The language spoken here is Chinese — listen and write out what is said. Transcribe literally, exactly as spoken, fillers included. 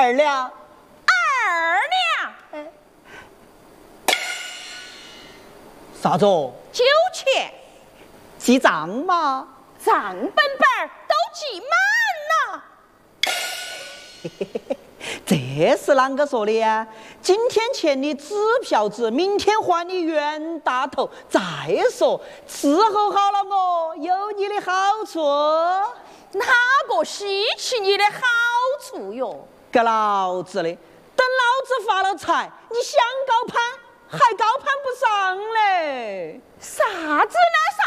二两。 二两。 啥子？ 酒钱。 记账嘛？ 账本本都记满了。 这是啷个说的呀？今天欠你纸票子，明天还你冤大头。再说伺候好了我，有你的好处。 哪个稀奇你的好处哟？ 个老子的，等老子发了财，你想高攀还高攀不上嘞。 啥子呢？